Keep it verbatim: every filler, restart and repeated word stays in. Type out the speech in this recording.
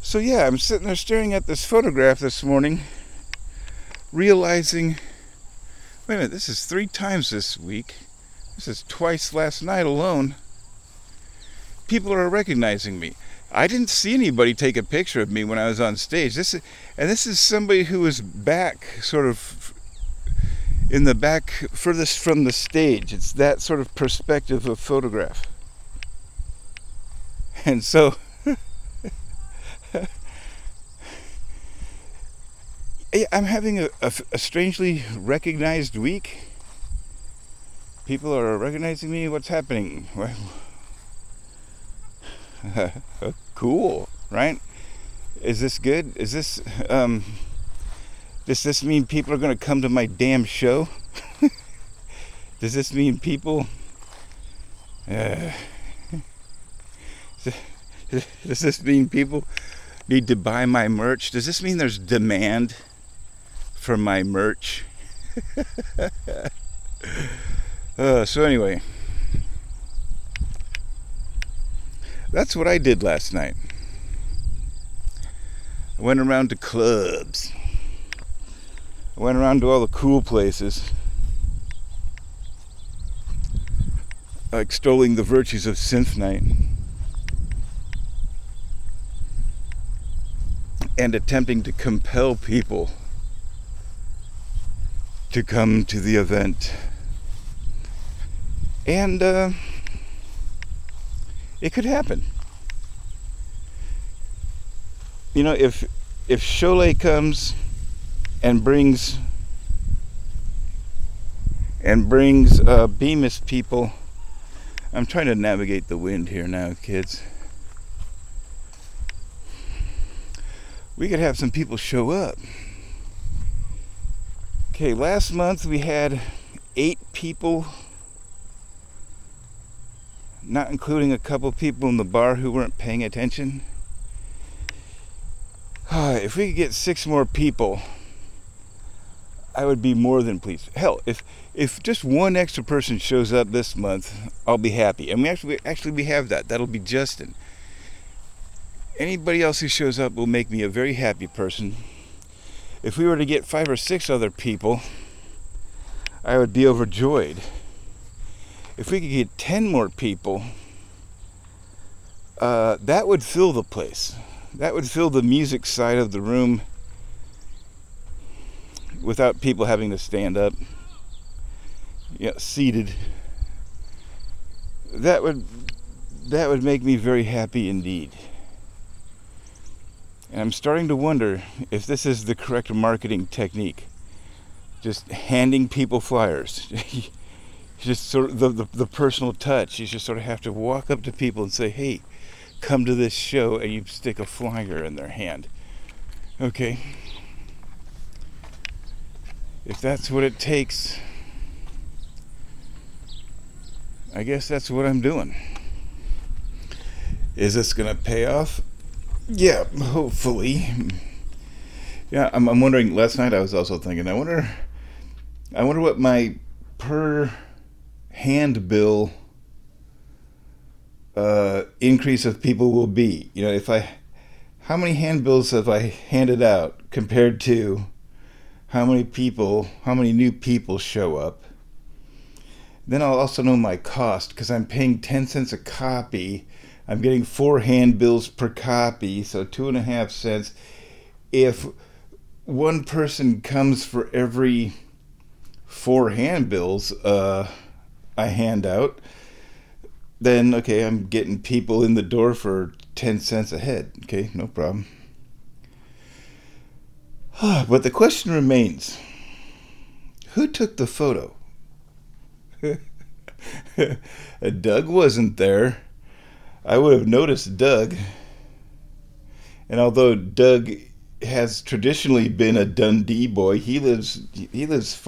So yeah, I'm sitting there staring at this photograph this morning, realizing, wait a minute, this is three times this week. This is twice last night alone. People are recognizing me. I didn't see anybody take a picture of me when I was on stage. This is, and this is somebody who was back, sort of in the back, furthest from the stage. It's that sort of perspective of photograph. And so I'm having a, a, a strangely recognized week. People are recognizing me. What's happening? Cool, right? Is this good? Is this, um, does this mean people are going to come to my damn show? Does this mean people, uh, does this mean people need to buy my merch? Does this mean there's demand for my merch? uh, so anyway, that's what I did last night. I went around to clubs. I went around to all the cool places, extolling the virtues of synth night, and attempting to compel people to come to the event. And uh, it could happen. You know, if if Cholet comes and brings and brings uh, Bemis people, I'm trying to navigate the wind here now, kids. We could have some people show up. Okay, last month we had eight people, not including a couple people in the bar who weren't paying attention. If we could get six more people, I would be more than pleased. Hell, if if just one extra person shows up this month, I'll be happy. And we actually actually we have that. That'll be Justin. Anybody else who shows up will make me a very happy person. If we were to get five or six other people, I would be overjoyed. If we could get ten more people, uh, that would fill the place. That would fill the music side of the room without people having to stand up, yeah, seated. That would that would make me very happy indeed. And I'm starting to wonder if this is the correct marketing technique. Just handing people flyers. Just sort of the, the, the personal touch. You just sort of have to walk up to people and say, hey, come to this show, and you stick a flyer in their hand. Okay. If that's what it takes, I guess that's what I'm doing. Is this going to pay off? Yeah, hopefully. Yeah, I'm, I'm wondering, last night I was also thinking, I wonder, I wonder what my per hand bill uh, increase of people will be. You know, if I, how many handbills have I handed out compared to how many people, how many new people show up? Then I'll also know my cost, because I'm paying ten cents a copy. I'm getting four handbills per copy, so two and a half cents. If one person comes for every four handbills uh, I hand out, then, okay, I'm getting people in the door for ten cents a head. Okay, no problem. But the question remains, who took the photo? Doug wasn't there. I would have noticed Doug. And although Doug has traditionally been a Dundee boy, he lives he lives far